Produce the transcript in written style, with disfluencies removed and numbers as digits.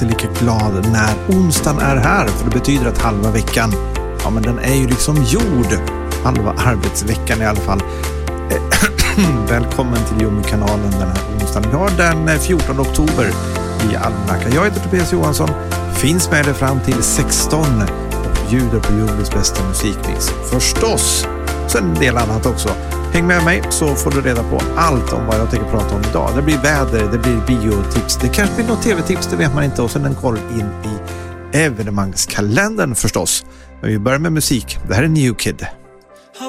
alltid lika glad när onsdagen är här, för det betyder att halva veckan, ja men den är ju liksom gjord. Halva arbetsveckan i alla fall. Välkommen till Jummi-kanalen den här onsdagen. Vi har den 14 oktober i almanackan. Jag heter Tobias Johansson, finns med dig fram till 16 och bjuder på jordens bästa musikmix. Förstås, sen en del annat också. Häng med mig så får du reda på allt om vad jag tänker prata om idag. Det blir väder, det blir biotips, det kanske blir något tv-tips, det vet man inte. Och sen en koll in i evenemangskalendern förstås. Men vi börjar med musik. Det här är New Kid.